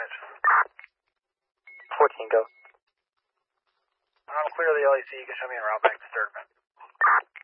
damage. 14, go. I'm clear of the LAC. You can show me en route back to Sturtevant.